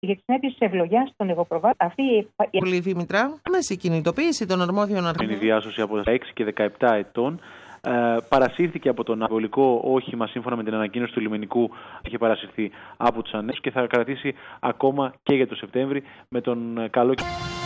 Για τις συνέπειες της ευλογιάς των εγωπροβάτων, αυτή η Πολύ Δήμητρα, άμεση κινητοποίηση των αρμόδιων αρχών. Είναι η διάσωση από 6 και 17 ετών. Παρασύρθηκε από τον βολικό όχημα σύμφωνα με την ανακοίνωση του λιμενικού. Είχε παρασυρθεί από τους ανέξους και θα κρατήσει ακόμα και για το Σεπτέμβρη με τον καλό.